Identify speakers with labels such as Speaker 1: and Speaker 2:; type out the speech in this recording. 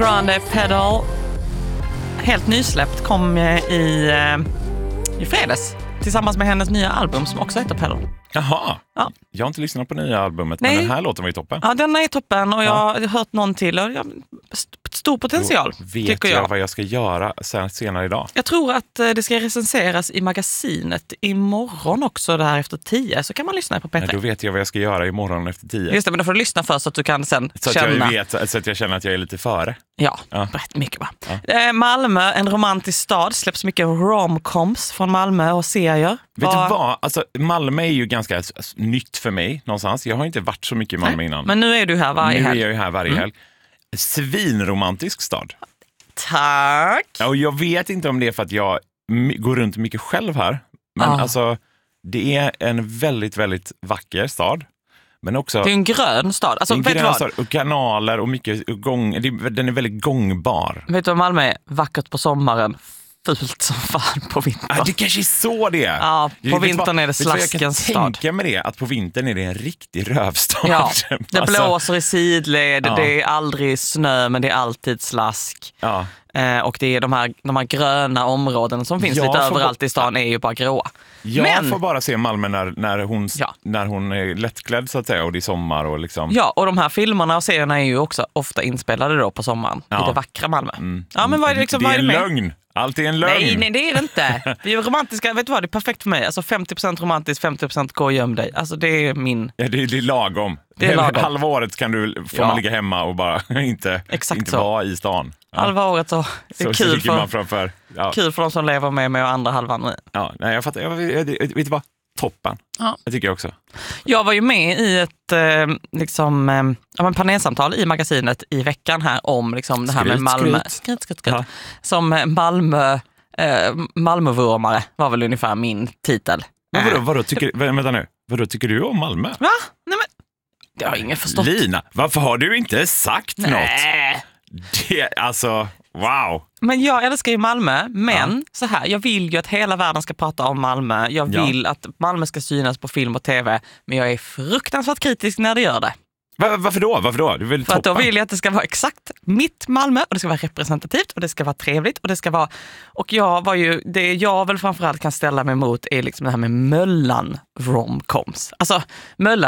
Speaker 1: Grande Pedal, helt nysläppt, kom i fredags tillsammans med hennes nya album som också heter Pedal.
Speaker 2: Jaha,
Speaker 1: Ja.
Speaker 2: Jag har inte lyssnat på nya albumet,
Speaker 1: Nej.
Speaker 2: men den här låten var ju toppen.
Speaker 1: Ja, den är toppen och jag har hört någon till och stor potential,
Speaker 2: Då vet
Speaker 1: tycker jag.
Speaker 2: vad jag ska göra senare idag.
Speaker 1: Jag tror att det ska recenseras i magasinet imorgon också där efter 10, så kan man lyssna på P3.
Speaker 2: Ja, då vet jag vad jag ska göra imorgon efter 10.
Speaker 1: Just det, men då får du lyssna först så att du kan sen
Speaker 2: Så att
Speaker 1: känna.
Speaker 2: så att jag känner att jag är lite före.
Speaker 1: Ja,
Speaker 2: Ja.
Speaker 1: rätt mycket va. Malmö, en romantisk stad, släpps mycket romcoms från Malmö och serier.
Speaker 2: Vet du vad? Alltså, Malmö är ju ganska nytt för mig någonstans. Jag har inte varit så mycket i Malmö innan.
Speaker 1: Men nu är du här varje
Speaker 2: Nu
Speaker 1: helg.
Speaker 2: är jag ju här varje helg. Svinromantisk stad.
Speaker 1: Tack!
Speaker 2: Ja, och jag vet inte om det är för att jag går runt mycket själv här. Men alltså, det är en väldigt, väldigt vacker stad. Men också
Speaker 1: Det är en grön stad. Alltså,
Speaker 2: en
Speaker 1: vet du
Speaker 2: grön
Speaker 1: vad?
Speaker 2: stad och kanaler och mycket den är väldigt gångbar.
Speaker 1: Vet du vad Malmö är? Vackert på sommaren, fult som fan på vintern.
Speaker 2: Det kanske är så det är.
Speaker 1: Ja, på vintern är det slaskens
Speaker 2: stad. Jag
Speaker 1: stad.
Speaker 2: kan tänka mig det, att på vintern är det en riktig rövstad.
Speaker 1: Ja, det
Speaker 2: Alltså,
Speaker 1: blåser i sidled, det är aldrig snö men det är alltid slask.
Speaker 2: ja.
Speaker 1: Och det är de här gröna områden som finns lite överallt i stan är ju bara gråa.
Speaker 2: Jag får bara se Malmö när hon är lättklädd så att säga och det är sommar och liksom.
Speaker 1: Ja, och de här filmerna och serierna är ju också ofta inspelade då på sommaren i det vackra Malmö. Ja, men vad är det liksom,
Speaker 2: Det är
Speaker 1: vad
Speaker 2: en
Speaker 1: med?
Speaker 2: lögn. Allt är en lögn.
Speaker 1: Nej, det är det inte. Vi är romantiska, vet du vad, det är perfekt för mig. Alltså 50% romantiskt, 50% gå och göm dig. Alltså det är min...
Speaker 2: Ja, det är lagom.
Speaker 1: Det är lagom.
Speaker 2: Halva året får man ligga hemma och bara inte vara i stan. Ja.
Speaker 1: Halva året så det är
Speaker 2: så
Speaker 1: kul,
Speaker 2: ligger man framför. Ja.
Speaker 1: kul för de som lever med och andra halvan.
Speaker 2: Ja, nej, jag fattar. Vet du vad? Toppen.
Speaker 1: Ja.
Speaker 2: Det tycker jag också.
Speaker 1: Jag var ju med i ett panelsamtal i magasinet i veckan här om liksom det här med Malmö. Skryt. Ja. Som Malmövurmare var väl ungefär min titel.
Speaker 2: Men vadå tycker du om Malmö?
Speaker 1: Va? Nej, men det har ingen förstått.
Speaker 2: Lina, varför har du inte sagt något?
Speaker 1: Nej.
Speaker 2: Det, alltså, wow.
Speaker 1: Men jag älskar ju Malmö, men så här, jag vill ju att hela världen ska prata om Malmö. Jag vill att Malmö ska synas på film och tv, men jag är fruktansvärt kritisk när det gör det.
Speaker 2: Varför då? Du vill
Speaker 1: för att då vill jag att det ska vara exakt mitt Malmö och det ska vara representativt och det ska vara trevligt och det ska vara... Och det jag väl framförallt kan ställa mig emot är liksom det här med Möllan romcoms. Alltså Möllan